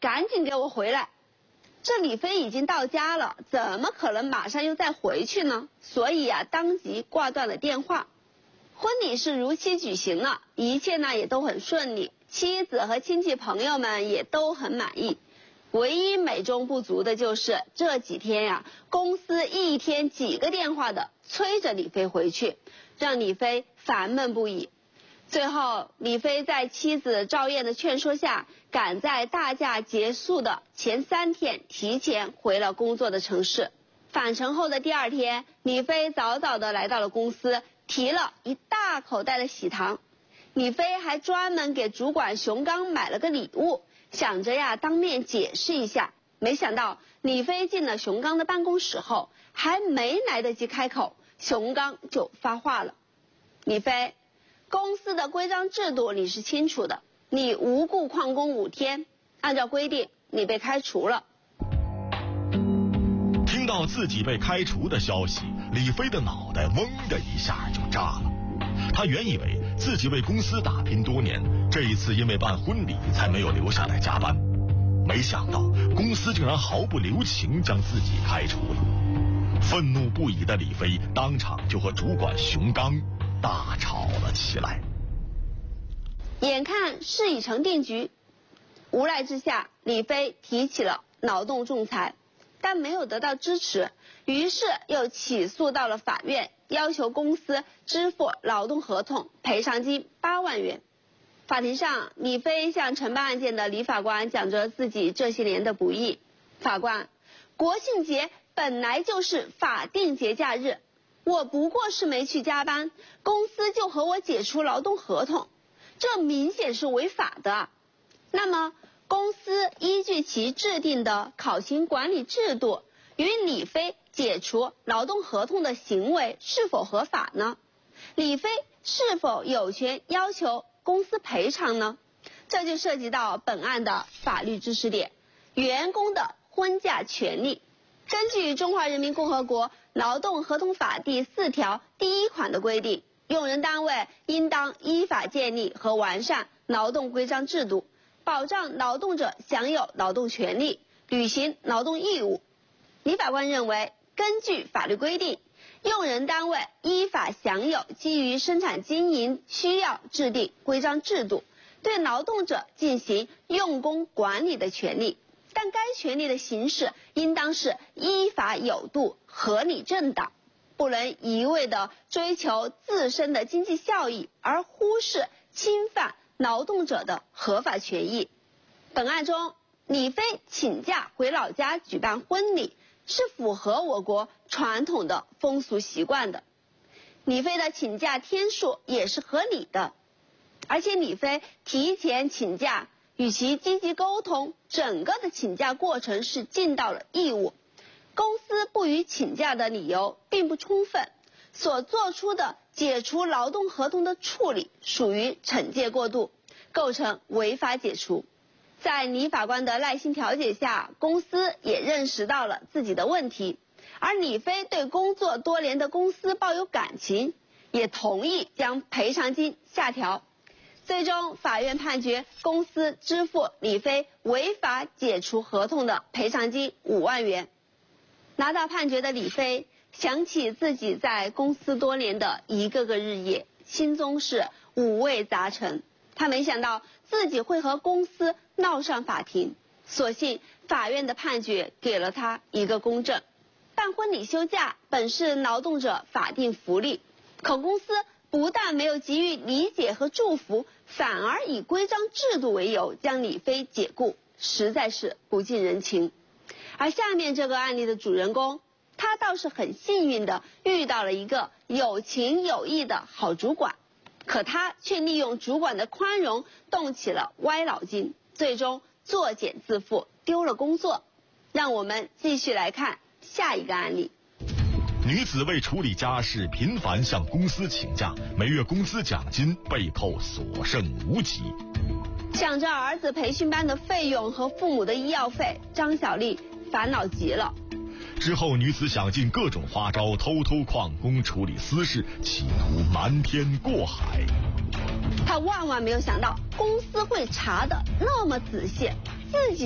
赶紧给我回来！这李飞已经到家了，怎么可能马上又再回去呢？所以啊，当即挂断了电话。婚礼是如期举行了，一切呢也都很顺利，妻子和亲戚朋友们也都很满意。唯一美中不足的就是这几天呀，公司一天几个电话的催着李飞回去，让李飞烦闷不已。最后，李飞在妻子赵燕的劝说下，赶在大假结束的前3天提前回了工作的城市。返程后的第2天，李飞早早的来到了公司，提了一大口袋的喜糖。李飞还专门给主管熊刚买了个礼物，想着呀当面解释一下。没想到李飞进了熊刚的办公室后，还没来得及开口，熊刚就发话了：李飞，公司的规章制度你是清楚的，你无故旷工5天，按照规定你被开除了。 听到自己被开除的消息，李飞的脑袋嗡的一下就炸了。他原以为自己为公司打拼多年，这一次因为办婚礼才没有留下来加班，没想到公司竟然毫不留情将自己开除了。愤怒不已的李飞当场就和主管熊刚大吵了起来。 眼看事已成定局，无奈之下，李飞提起了劳动仲裁，但没有得到支持，于是又起诉到了法院，要求公司支付劳动合同赔偿金8万元。法庭上，李飞向承办案件的李法官讲着自己这些年的不易。法官，国庆节本来就是法定节假日，我不过是没去加班，公司就和我解除劳动合同，这明显是违法的。那么公司依据其制定的考勤管理制度，与李飞解除劳动合同的行为是否合法呢？李飞是否有权要求公司赔偿呢？这就涉及到本案的法律知识点，员工的婚假权利。根据《中华人民共和国劳动合同法》第4条第1款的规定，用人单位应当依法建立和完善劳动规章制度，保障劳动者享有劳动权利，履行劳动义务。李法官认为，根据法律规定，用人单位依法享有基于生产经营需要制定规章制度，对劳动者进行用工管理的权利，但该权利的行使应当是依法有度、合理正当，不能一味地追求自身的经济效益，而忽视侵犯劳动者的合法权益。本案中，李飞请假回老家举办婚礼，是符合我国传统的风俗习惯的。李飞的请假天数也是合理的，而且李飞提前请假，与其积极沟通，整个的请假过程是尽到了义务。公司不予请假的理由并不充分，所做出的解除劳动合同的处理属于惩戒过度，构成违法解除。在李法官的耐心调解下，公司也认识到了自己的问题，而李飞对工作多年的公司抱有感情，也同意将赔偿金下调。最终，法院判决公司支付李飞违法解除合同的赔偿金5万元。拿到判决的李飞想起自己在公司多年的一个个日夜，心中是五味杂陈。他没想到自己会和公司闹上法庭，所幸法院的判决给了他一个公正。办婚礼休假本是劳动者法定福利，可公司不但没有给予理解和祝福，反而以规章制度为由将李飞解雇，实在是不近人情。而下面这个案例的主人公，他倒是很幸运的遇到了一个有情有义的好主管，可他却利用主管的宽容动起了歪脑筋，最终作茧自缚，丢了工作。让我们继续来看下一个案例。 女子为处理家事频繁向公司请假，每月工资奖金被扣所剩无几。 想着儿子培训班的费用和父母的医药费，张小丽烦恼极了。 之后，女子想尽各种花招，偷偷旷工处理私事，企图瞒天过海。 她万万没有想到，公司会查得那么仔细，自己